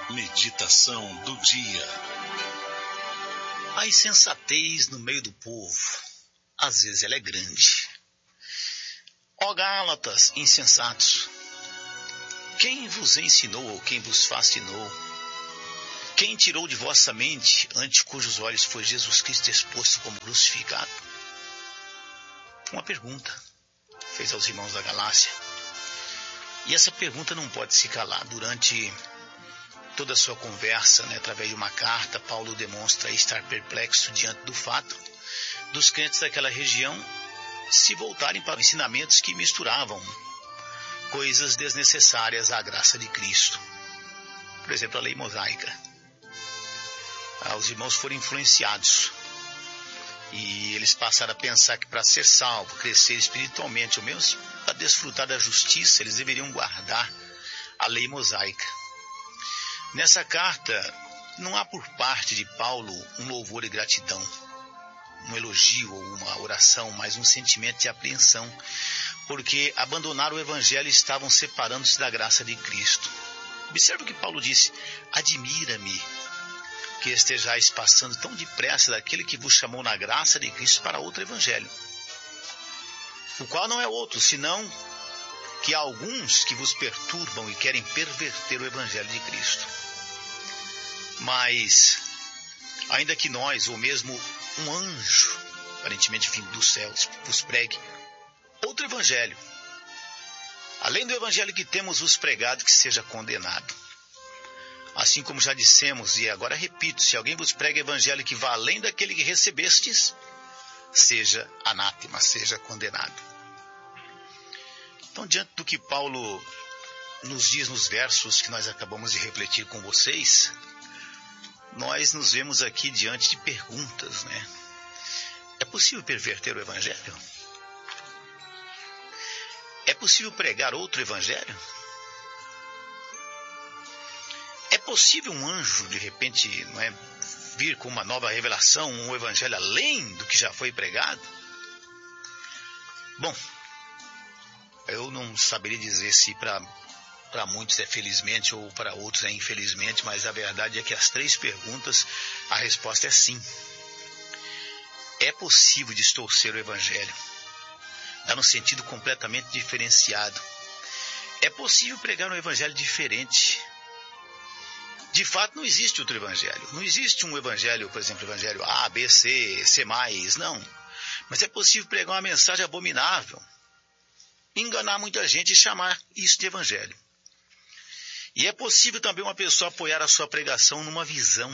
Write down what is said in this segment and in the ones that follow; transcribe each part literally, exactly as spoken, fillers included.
Meditação do dia. A insensatez no meio do povo, às vezes ela é grande. Ó Gálatas insensatos, quem vos ensinou ou quem vos fascinou? Quem tirou de vossa mente, ante cujos olhos foi Jesus Cristo exposto como crucificado? Uma pergunta fez aos irmãos da Galácia. E essa pergunta não pode se calar. Durante toda a sua conversa, né, através de uma carta, Paulo demonstra estar perplexo diante do fato dos crentes daquela região se voltarem para ensinamentos que misturavam coisas desnecessárias à graça de Cristo. Por exemplo, a lei mosaica. Ah, os irmãos foram influenciados e eles passaram a pensar que para ser salvo, crescer espiritualmente, ou mesmo para desfrutar da justiça, eles deveriam guardar a lei mosaica. Nessa carta, não há por parte de Paulo um louvor e gratidão, um elogio ou uma oração, mas um sentimento de apreensão, porque abandonaram o evangelho e estavam separando-se da graça de Cristo. Observe o que Paulo disse: admira-me que estejais passando tão depressa daquele que vos chamou na graça de Cristo para outro evangelho, o qual não é outro, senão que há alguns que vos perturbam e querem perverter o evangelho de Cristo. Mas, ainda que nós, ou mesmo um anjo, aparentemente vindo dos céus, vos pregue outro evangelho, além do evangelho que temos vos pregado, que seja condenado. Assim como já dissemos, e agora repito, se alguém vos prega evangelho que vá além daquele que recebestes, seja anátema, seja condenado. Então, diante do que Paulo nos diz nos versos que nós acabamos de refletir com vocês, nós nos vemos aqui diante de perguntas, né? É possível perverter o evangelho? É possível pregar outro evangelho? É possível um anjo, de repente, não é, vir com uma nova revelação, um evangelho além do que já foi pregado? Bom, eu não saberia dizer se para para muitos é felizmente ou para outros é infelizmente, mas a verdade é que as três perguntas, a resposta é sim. É possível distorcer o evangelho, dar um sentido completamente diferenciado. É possível pregar um evangelho diferente. De fato, não existe outro evangelho. Não existe um evangelho, por exemplo, evangelho A, B, C, C mais, não. Mas é possível pregar uma mensagem abominável, enganar muita gente e chamar isso de evangelho. E é possível também uma pessoa apoiar a sua pregação numa visão.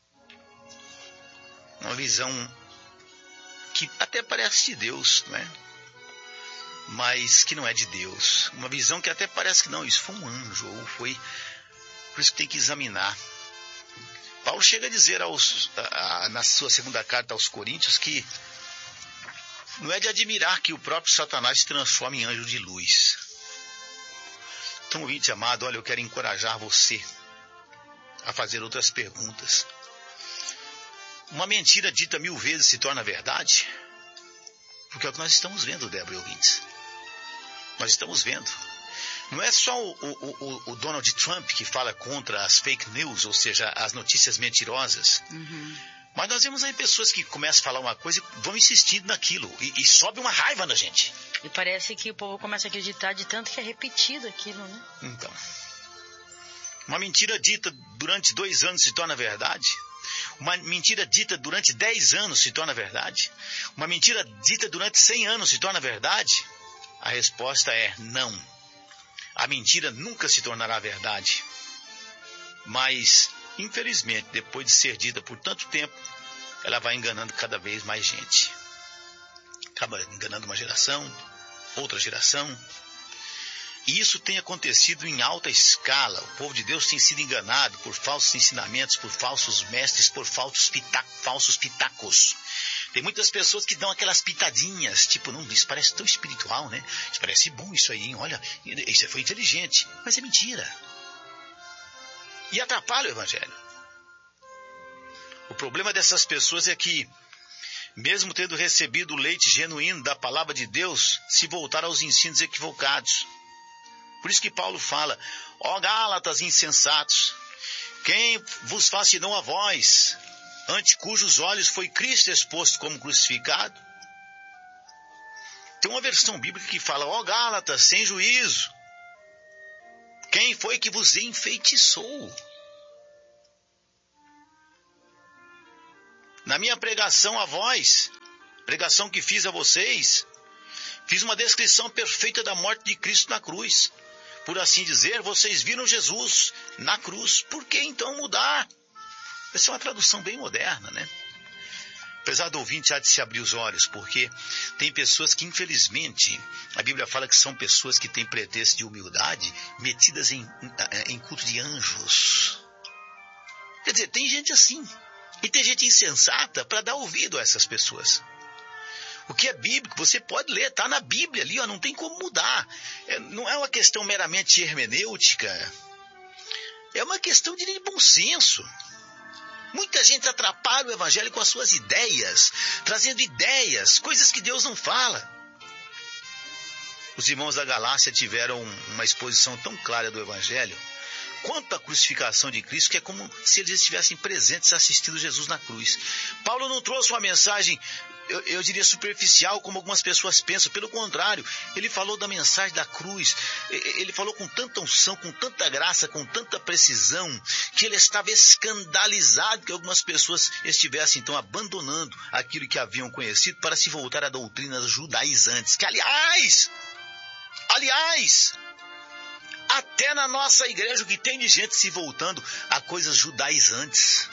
Uma visão que até parece de Deus, não é? Mas que não é de Deus. Uma visão que até parece que não, isso foi um anjo, ou foi... Por isso que tem que examinar. Paulo chega a dizer aos, a, a, na sua segunda carta aos Coríntios que não é de admirar que o próprio Satanás se transforme em anjo de luz. Então, ouvinte amado, olha, eu quero encorajar você a fazer outras perguntas. Uma mentira dita mil vezes se torna verdade? Porque é o que nós estamos vendo, Débora e ouvintes. Nós estamos vendo. Não é só o, o, o, o Donald Trump que fala contra as fake news, ou seja, as notícias mentirosas. Uhum. Mas nós vemos aí pessoas que começam a falar uma coisa e vão insistindo naquilo. E, e sobe uma raiva na gente. E parece que o povo começa a acreditar de tanto que é repetido aquilo, né? Então, uma mentira dita durante dois anos se torna verdade? Uma mentira dita durante dez anos se torna verdade? Uma mentira dita durante cem anos se torna verdade? A resposta é não. A mentira nunca se tornará verdade. Mas, infelizmente, depois de ser dita por tanto tempo, ela vai enganando cada vez mais gente. Acaba enganando uma geração, outra geração. E isso tem acontecido em alta escala. O povo de Deus tem sido enganado por falsos ensinamentos, por falsos mestres, por falsos, pita- falsos pitacos. Tem muitas pessoas que dão aquelas pitadinhas, tipo, não, isso parece tão espiritual, né? Isso parece bom isso aí, hein? Olha, isso foi inteligente. Mas é mentira. E atrapalha o evangelho. O problema dessas pessoas é que, mesmo tendo recebido o leite genuíno da palavra de Deus, se voltaram aos ensinos equivocados. Por isso que Paulo fala, ó Gálatas insensatos, Quem vos fascinou a vós, ante cujos olhos foi Cristo exposto como crucificado? Tem uma versão bíblica que fala, ó Gálatas, sem juízo, quem foi que vos enfeitiçou? Na minha pregação a vós, pregação que fiz a vocês, fiz uma descrição perfeita da morte de Cristo na cruz. Por assim dizer, vocês viram Jesus na cruz. Por que então mudar? Essa é uma tradução bem moderna, né? Apesar do ouvinte há de se abrir os olhos, porque tem pessoas que, infelizmente, a Bíblia fala que são pessoas que têm pretexto de humildade, metidas em, em culto de anjos. Quer dizer, tem gente assim. E tem gente insensata para dar ouvido a essas pessoas. O que é bíblico, você pode ler, está na Bíblia ali, ó, não tem como mudar. É, não é uma questão meramente hermenêutica. É uma questão de bom senso. Muita gente atrapalha o evangelho com as suas ideias, trazendo ideias, coisas que Deus não fala. Os irmãos da Galácia tiveram uma exposição tão clara do evangelho, quanto à crucificação de Cristo, que é como se eles estivessem presentes assistindo Jesus na cruz. Paulo não trouxe uma mensagem, eu, eu diria, superficial, como algumas pessoas pensam. Pelo contrário, ele falou da mensagem da cruz. Ele falou com tanta unção, com tanta graça, com tanta precisão, que ele estava escandalizado que algumas pessoas estivessem, então, abandonando aquilo que haviam conhecido para se voltar a doutrinas judaizantes. Que, aliás, aliás... até na nossa igreja, o que tem de gente se voltando a coisas judaizantes.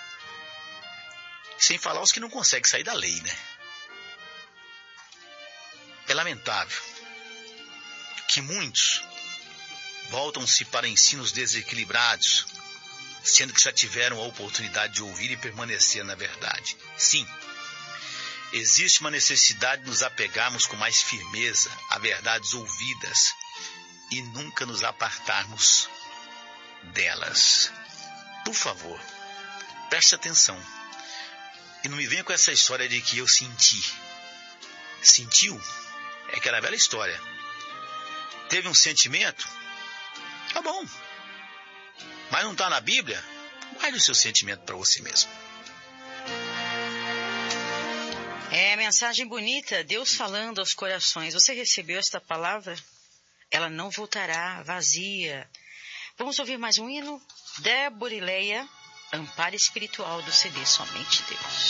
Sem falar os que não conseguem sair da lei, né? É lamentável que muitos voltam-se para ensinos desequilibrados, sendo que já tiveram a oportunidade de ouvir e permanecer na verdade. Sim, existe uma necessidade de nos apegarmos com mais firmeza a verdades ouvidas, e nunca nos apartarmos delas. Por favor, preste atenção. E não me venha com essa história de que eu senti. Sentiu? É aquela velha história. Teve um sentimento? Tá bom. Mas não está na Bíblia? Guarde o seu sentimento para você mesmo. É, mensagem bonita, Deus falando aos corações. Você recebeu esta palavra? Ela não voltará vazia. Vamos ouvir mais um hino? Débora e Leia, Amparo Espiritual do C D Somente Deus.